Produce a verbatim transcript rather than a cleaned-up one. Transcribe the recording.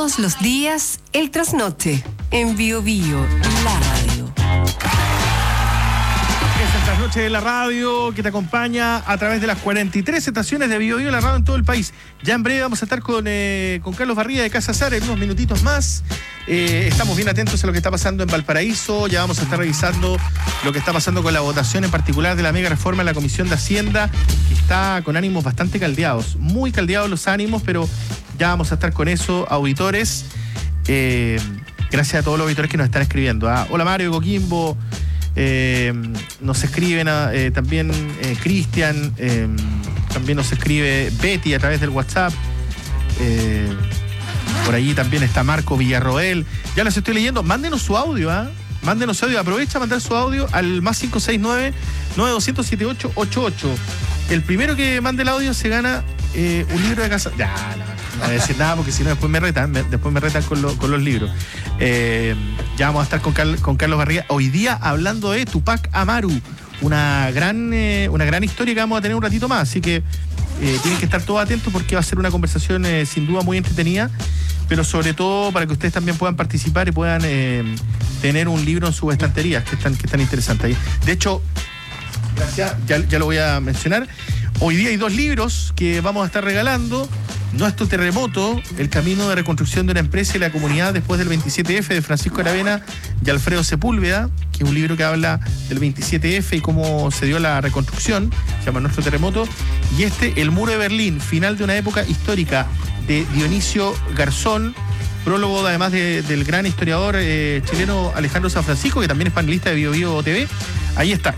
Todos los días, el trasnoche, en Bio Bio, la radio. Es el trasnoche de la radio que te acompaña a través de las cuarenta y tres estaciones de Bio Bio, la radio en todo el país. Ya en breve vamos a estar con, eh, con Carlos Barría de Casa Sara en unos minutitos más. Eh, estamos bien atentos a lo que está pasando en Valparaíso. Ya vamos a estar revisando lo que está pasando con la votación en particular de la mega reforma en la Comisión de Hacienda, que está con ánimos bastante caldeados. Muy caldeados los ánimos, pero ya vamos a estar con eso, auditores. Eh, gracias a todos los auditores que nos están escribiendo. ¿ah? Hola Mario, Coquimbo. Eh, nos escriben eh, también eh, Cristian, eh, también nos escribe Betty a través del WhatsApp. Eh, por allí también está Marco Villarroel. Ya los estoy leyendo. Mándenos su audio, ¿ah? ¿eh? Mándenos su audio. Aprovecha a mandar su audio al más cinco seis nueve, nueve dos cero cero, siete ocho ocho ocho. El primero que mande el audio se gana eh, un libro de casa. Ya, no, no voy a decir nada porque si no después me retan, me, después me retan con, lo, con los libros. Eh, ya vamos a estar con, Carl, con Carlos Barría hoy día hablando de Tupac Amaru, una gran, eh, una gran historia que vamos a tener un ratito más, así que eh, tienen que estar todos atentos porque va a ser una conversación eh, sin duda muy entretenida, pero sobre todo para que ustedes también puedan participar y puedan eh, tener un libro en sus estanterías que están, que están interesantes ahí. De hecho, gracias, ya, ya lo voy a mencionar. Hoy día hay dos libros que vamos a estar regalando. Nuestro terremoto, el camino de reconstrucción de una empresa y la comunidad después del veintisiete efe de Francisco Aravena y Alfredo Sepúlveda, que es un libro que habla del veintisiete efe y cómo se dio la reconstrucción, se llama Nuestro terremoto. Y este, El muro de Berlín, final de una época histórica, de Dionisio Garzón, prólogo además de, del gran historiador eh, chileno Alejandro San Francisco, que también es panelista de Bio Bio T V. Ahí está.